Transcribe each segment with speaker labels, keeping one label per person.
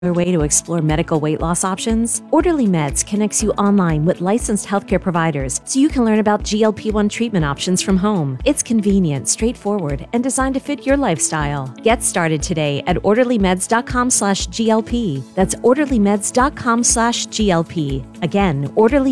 Speaker 1: way to explore medical weight loss options? Orderly Meds connects you online with licensed healthcare providers so you can learn about GLP-1 treatment options from home. It's convenient, straightforward, and designed to fit your lifestyle. Get started today at orderlymeds.com/GLP. That's orderlymeds.com/GLP. Again,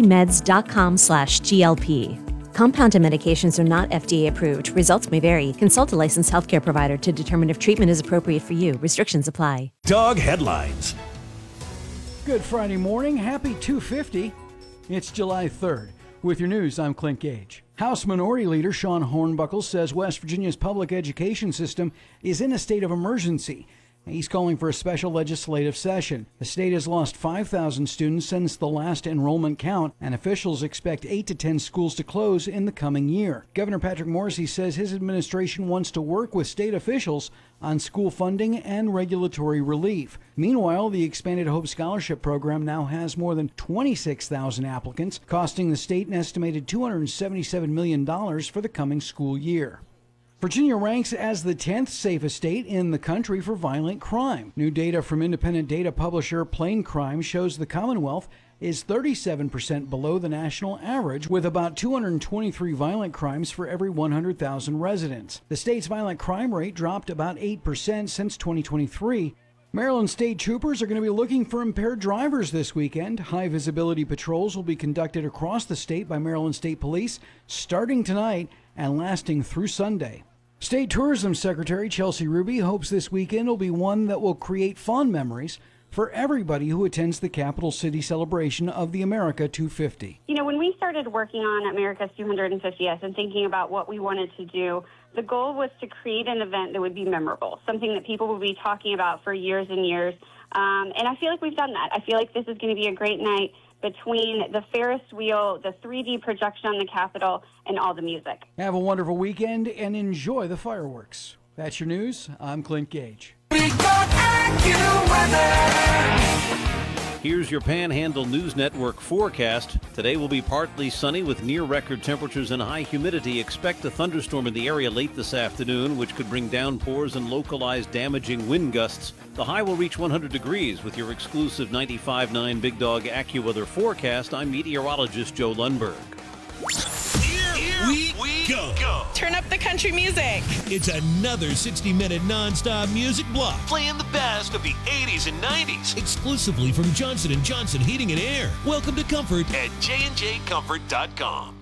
Speaker 1: orderlymeds.com/GLP. Compounded medications are not FDA approved. Results may vary. Consult a licensed healthcare provider to determine if treatment is appropriate for you. Restrictions apply.
Speaker 2: Dog headlines.
Speaker 3: Good Friday morning. Happy 250. It's July 3rd. With your news, I'm Clint Gage. House Minority Leader Sean Hornbuckle says West Virginia's public education system is in a state of emergency. He's calling for a special legislative session. The state has lost 5,000 students since the last enrollment count, and officials expect 8 to 10 schools to close in the coming year. Governor Patrick Morrisey says his administration wants to work with state officials on school funding and regulatory relief. Meanwhile, the expanded Hope Scholarship Program now has more than 26,000 applicants, costing the state an estimated $277 million for the coming school year. Virginia ranks as the 10th safest state in the country for violent crime. New data from independent data publisher Plain Crime shows the Commonwealth is 37% below the national average, with about 223 violent crimes for every 100,000 residents. The state's violent crime rate dropped about 8% since 2023. Maryland state troopers are going to be looking for impaired drivers this weekend. High visibility patrols will be conducted across the state by Maryland State Police starting tonight and lasting through Sunday. State Tourism Secretary Chelsea Ruby hopes this weekend will be one that will create fond memories for everybody who attends the capital city celebration of the America 250.
Speaker 4: You know, when we started working on America's 250th and thinking about what we wanted to do, the goal was to create an event that would be memorable, something that people would be talking about for years and years. And I feel like we've done that. I feel like this is going to be a great night between the Ferris wheel, the 3D projection on the Capitol, and all the music.
Speaker 3: Have a wonderful weekend and enjoy the fireworks. That's your news. I'm Clint Gage.
Speaker 5: Here's your Panhandle News Network forecast. Today will be partly sunny with near record temperatures and high humidity. Expect a thunderstorm in the area late this afternoon, which could bring downpours and localized damaging wind gusts. The high will reach 100 degrees. With your exclusive 95.9 Big Dog AccuWeather forecast, I'm meteorologist Joe Lundberg.
Speaker 2: Here we go.
Speaker 6: Turn up the country music.
Speaker 2: It's another 60-minute nonstop music block, playing the best of the 80s and 90s, exclusively from Johnson & Johnson Heating and Air. Welcome to comfort at jnjcomfort.com.